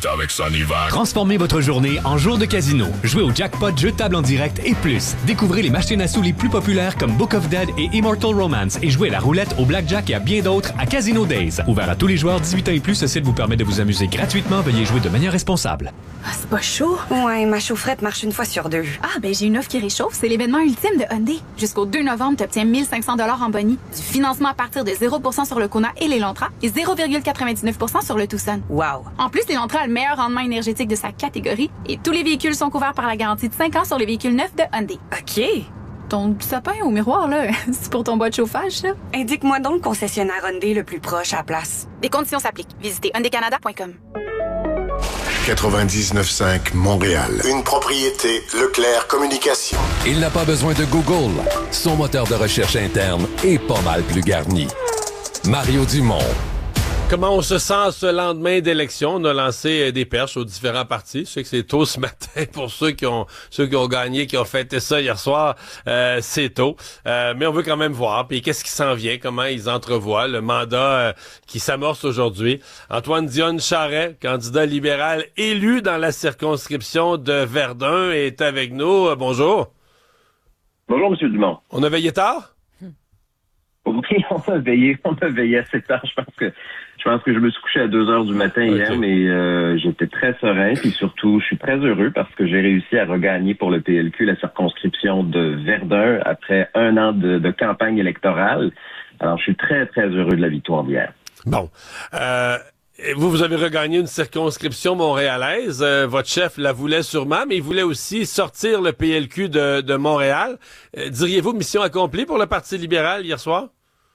Beat avec Sonivac. Transformez votre journée en jour de casino. Jouez au jackpot, jeux de table en direct et plus. Découvrez les machines à sous les plus populaires comme Book of Dead et Immortal Romance et jouez à la roulette, au blackjack et à bien d'autres à Casino Days. Ouvert à tous les joueurs 18 ans et plus, ce site vous permet de vous amuser gratuitement. Veuillez jouer de manière responsable. Ah, c'est pas chaud? Ouais, ma chaufferette marche une fois sur deux. Ah, ben j'ai une offre qui réchauffe. C'est l'événement ultime de Hyundai. Jusqu'au 2 novembre, tu obtiens 1 500 $ en boni, du financement à partir de 0% sur le Kona et l'Elantra et 0,99% sur le Tucson. Wow! En plus, l'Elantra a le meilleur rendement énergétique de sa catégorie et tous les véhicules sont couverts par la garantie de 5 ans sur les véhicules neufs de Hyundai. OK. Ton sapin au miroir, là, c'est pour ton bois de chauffage, ça? Indique-moi donc le concessionnaire Hyundai le plus proche à la place. Les conditions s'appliquent. Visitez hyundaicanada.com. 99.5 Montréal. Une propriété Leclerc Communication. Il n'a pas besoin de Google. Son moteur de recherche interne est pas mal plus garni. Mario Dumont. Comment on se sent ce lendemain d'élection? On a lancé des perches aux différents partis. Je sais que c'est tôt ce matin pour ceux qui ont gagné, qui ont fêté ça hier soir. C'est tôt. Mais on veut quand même voir. Puis qu'est-ce qui s'en vient? Comment ils entrevoient le mandat qui s'amorce aujourd'hui? Antoine Dionne-Charest, candidat libéral élu dans la circonscription de Verdun, est avec nous. Bonjour. Bonjour, M. Dumont. On a veillé tard? Oui, on a veillé assez tard. Je pense que je me suis couché à 2h du matin hier, mais j'étais très serein. Puis surtout, je suis très heureux parce que j'ai réussi à regagner pour le PLQ la circonscription de Verdun après un an de campagne électorale. Alors, je suis très, très heureux de la victoire d'hier. Bon. Vous avez regagné une circonscription montréalaise. Votre chef la voulait sûrement, mais il voulait aussi sortir le PLQ de Montréal. Diriez-vous mission accomplie pour le Parti libéral hier soir?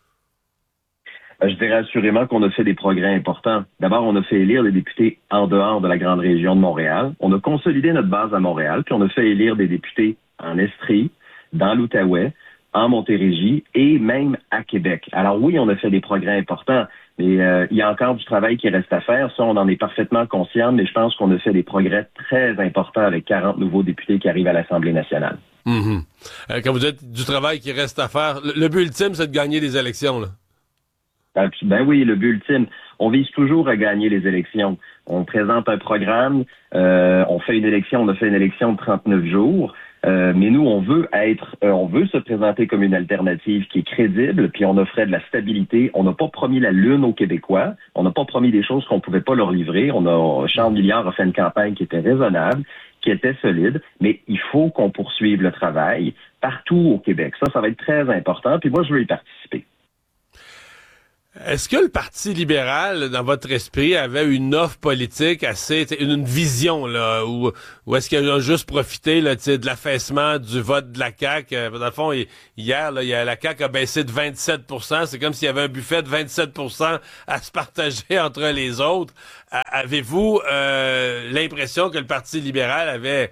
Je dirais assurément qu'on a fait des progrès importants. D'abord, on a fait élire des députés en dehors de la grande région de Montréal. On a consolidé notre base à Montréal, puis on a fait élire des députés en Estrie, dans l'Outaouais, en Montérégie et même à Québec. Alors oui, on a fait des progrès importants, mais il y a encore du travail qui reste à faire. Ça, on en est parfaitement conscient, mais je pense qu'on a fait des progrès très importants avec 40 nouveaux députés qui arrivent à l'Assemblée nationale. Mm-hmm. Quand vous dites du travail qui reste à faire, le but ultime, c'est de gagner les élections, là. Ben oui, le but ultime. On vise toujours à gagner les élections. On présente un programme, on fait une élection, on a fait une élection de 39 jours, mais nous, on veut se présenter comme une alternative qui est crédible, puis on offrait de la stabilité. On n'a pas promis la lune aux Québécois, on n'a pas promis des choses qu'on pouvait pas leur livrer. Charles Milliard a fait une campagne qui était raisonnable, qui était solide, mais il faut qu'on poursuive le travail partout au Québec. Ça va être très important, puis moi, je veux y participer. Est-ce que le Parti libéral, dans votre esprit, avait une offre politique une vision, là, ou est-ce qu'il a juste profité, là, de l'affaissement du vote de la CAQ? Dans le fond, hier, là, la CAQ a baissé de 27%. C'est comme s'il y avait un buffet de 27% à se partager entre les autres. Avez-vous l'impression que le Parti libéral avait,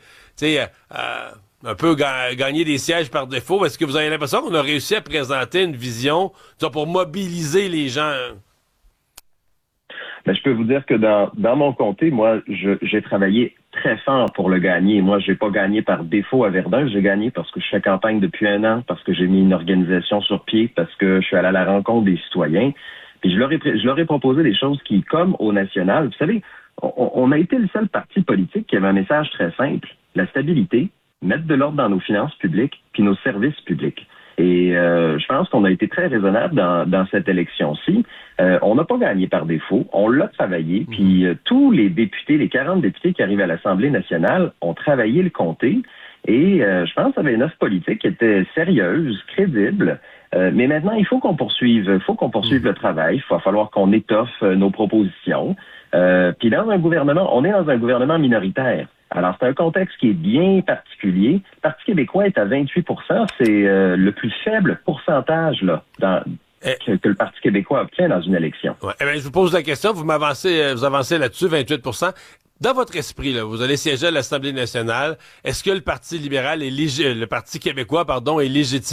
un peu gagner des sièges par défaut? Est-ce que vous avez l'impression qu'on a réussi à présenter une vision pour mobiliser les gens? Ben, je peux vous dire que dans mon comté, moi, j'ai travaillé très fort pour le gagner. Moi, j'ai pas gagné par défaut à Verdun. J'ai gagné parce que je fais campagne depuis un an, parce que j'ai mis une organisation sur pied, parce que je suis allé à la rencontre des citoyens. Puis je leur ai proposé des choses qui, comme au national, vous savez, on a été le seul parti politique qui avait un message très simple. La stabilité, mettre de l'ordre dans nos finances publiques puis nos services publics. Et je pense qu'on a été très raisonnable dans cette élection-ci. On n'a pas gagné par défaut. On l'a travaillé. Puis tous les députés, les 40 députés qui arrivent à l'Assemblée nationale ont travaillé le comté. Et je pense qu'il y avait une offre politique qui était sérieuse, crédible. Mais maintenant, il faut qu'on poursuive le travail. Il va falloir qu'on étoffe nos propositions. Puis dans un gouvernement, on est dans un gouvernement minoritaire. Alors, c'est un contexte qui est bien particulier. Le Parti québécois est à 28%. C'est le plus faible pourcentage là que le Parti québécois obtient dans une élection. Ouais. Je vous pose la question. Vous avancez là-dessus, 28%. Dans votre esprit, là, vous allez siéger à l'Assemblée nationale. Est-ce que le Parti libéral le Parti québécois, est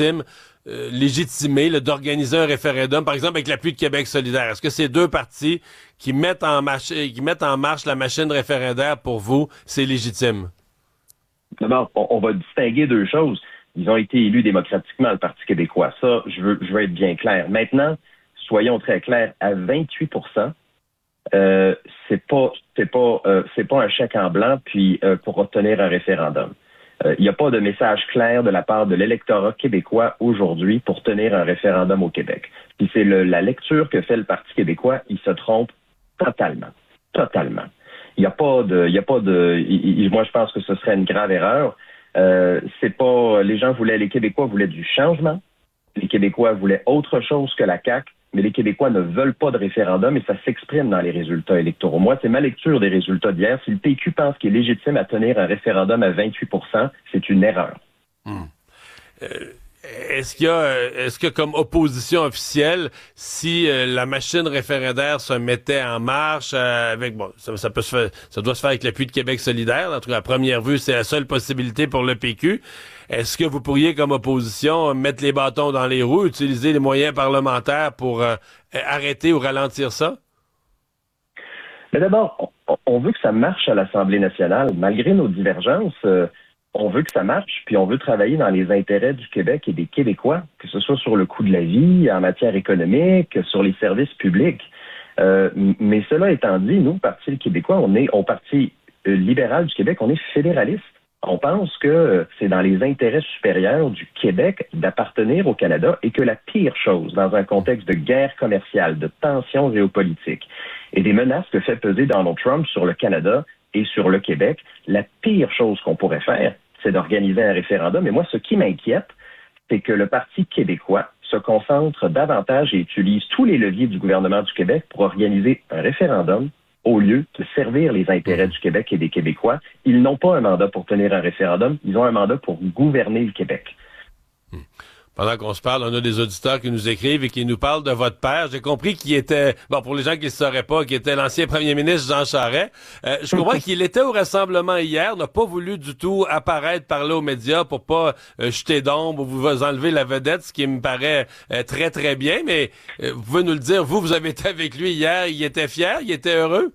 légitimé d'organiser un référendum, par exemple avec l'appui de Québec solidaire? Est-ce que ces deux partis qui mettent en marche la machine référendaire, pour vous, c'est légitime? D'abord, on va distinguer deux choses. Ils ont été élus démocratiquement, le Parti québécois. Ça, je veux être bien clair. Maintenant, soyons très clairs, à 28%, c'est pas un chèque en blanc puis pour obtenir un référendum. Il n'y a pas de message clair de la part de l'électorat québécois aujourd'hui pour tenir un référendum au Québec. Puis c'est la lecture que fait le Parti québécois, il se trompe totalement. Totalement. Moi, je pense que ce serait une grave erreur. Les Québécois voulaient du changement. Les Québécois voulaient autre chose que la CAQ, mais les Québécois ne veulent pas de référendum et ça s'exprime dans les résultats électoraux. Moi, c'est ma lecture des résultats d'hier. Si le PQ pense qu'il est légitime à tenir un référendum à 28 %, c'est une erreur. Est-ce que comme opposition officielle, si la machine référendaire se mettait en marche ça doit se faire avec l'appui de Québec solidaire. En tout cas, à première vue, c'est la seule possibilité pour le PQ. Est-ce que vous pourriez, comme opposition, mettre les bâtons dans les roues, utiliser les moyens parlementaires pour arrêter ou ralentir ça? Mais d'abord, on veut que ça marche à l'Assemblée nationale. Malgré nos divergences, on veut que ça marche, puis on veut travailler dans les intérêts du Québec et des Québécois, que ce soit sur le coût de la vie, en matière économique, sur les services publics. Mais cela étant dit, nous, Parti québécois, au Parti libéral du Québec, on est fédéraliste. On pense que c'est dans les intérêts supérieurs du Québec d'appartenir au Canada et que la pire chose, dans un contexte de guerre commerciale, de tensions géopolitiques et des menaces que fait peser Donald Trump sur le Canada et sur le Québec, la pire chose qu'on pourrait faire, c'est d'organiser un référendum. Et moi, ce qui m'inquiète, c'est que le Parti québécois se concentre davantage et utilise tous les leviers du gouvernement du Québec pour organiser un référendum au lieu de servir les intérêts du Québec et des Québécois. Ils n'ont pas un mandat pour tenir un référendum, ils ont un mandat pour gouverner le Québec. Pendant qu'on se parle, on a des auditeurs qui nous écrivent et qui nous parlent de votre père. J'ai compris qu'il était, pour les gens qui ne le sauraient pas, qu'il était l'ancien premier ministre Jean Charest. Je comprends qu'il était au rassemblement hier, n'a pas voulu du tout apparaître, parler aux médias pour pas jeter d'ombre ou vous enlever la vedette, ce qui me paraît très, très bien. Mais vous pouvez nous le dire, vous avez été avec lui hier, il était fier, il était heureux?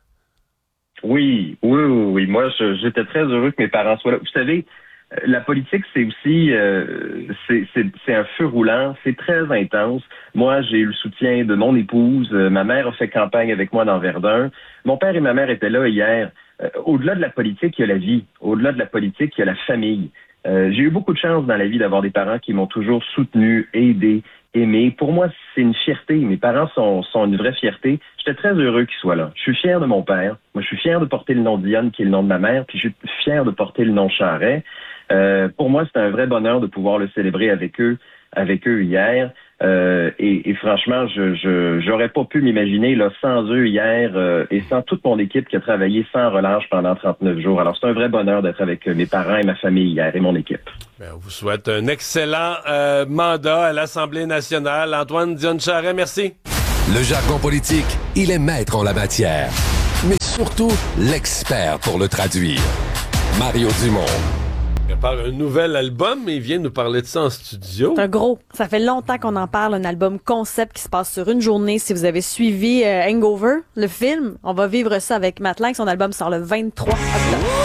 Oui. Moi, j'étais très heureux que mes parents soient là. Vous savez, la politique, c'est aussi c'est un feu roulant, c'est très intense. Moi, j'ai eu le soutien de mon épouse. Ma mère a fait campagne avec moi dans Verdun. Mon père et ma mère étaient là hier. Au-delà de la politique, il y a la vie. Au-delà de la politique, il y a la famille. J'ai eu beaucoup de chance dans la vie d'avoir des parents qui m'ont toujours soutenu, aidé, aimé. Pour moi, c'est une fierté. Mes parents sont une vraie fierté. J'étais très heureux qu'ils soient là. Je suis fier de mon père. Moi, je suis fier de porter le nom de Dionne, qui est le nom de ma mère, puis je suis fier de porter le nom Charest. Pour moi, c'est un vrai bonheur de pouvoir le célébrer avec eux hier. Et franchement, j'aurais pas pu m'imaginer là sans eux hier et sans toute mon équipe qui a travaillé sans relâche pendant 39 jours. Alors, c'est un vrai bonheur d'être avec mes parents et ma famille hier et mon équipe. On vous souhaite un excellent mandat à l'Assemblée nationale. Antoine Dionne Charest, merci. Le jargon politique, il est maître en la matière, mais surtout l'expert pour le traduire. Mario Dumont. Il prépare un nouvel album, mais il vient nous parler de ça en studio. C'est un gros. Ça fait longtemps qu'on en parle, un album concept qui se passe sur une journée. Si vous avez suivi Hangover, le film, on va vivre ça avec Matt Lang. Son album sort le 23 octobre.